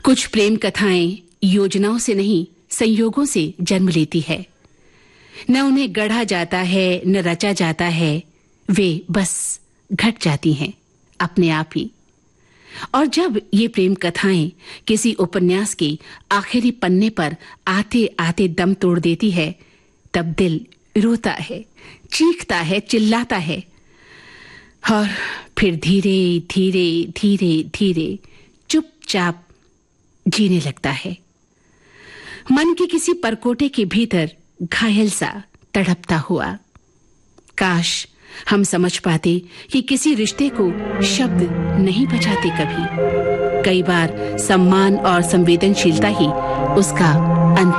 कुछ प्रेम कथाएं योजनाओं से नहीं, संयोगों से जन्म लेती है। न उन्हें गढ़ा जाता है, न रचा जाता है, वे बस घट जाती हैं अपने आप ही। और जब ये प्रेम कथाएं किसी उपन्यास के आखिरी पन्ने पर आते आते दम तोड़ देती है, तब दिल रोता है, चीखता है, चिल्लाता है और फिर धीरे धीरे धीरे धीरे चुपचाप जीने लगता है। मन के किसी परकोटे के भीतर घायल सा तड़पता हुआ। काश हम समझ पाते कि किसी रिश्ते को शब्द नहीं बचाते कभी। कई बार सम्मान और संवेदनशीलता ही उसका